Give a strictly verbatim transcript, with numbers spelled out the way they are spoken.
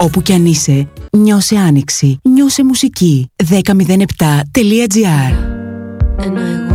Όπου κι αν είσαι, νιώσε άνοιξη, νιώσε μουσική. δέκα μηδέν επτά τελεία τζι άρ. Ενώ εγώ